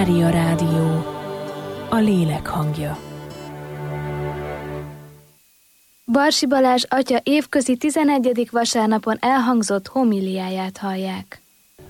Mária Rádió, a lélek hangja. Barsi Balázs atya évközi 11. vasárnapon elhangzott homiliáját hallják.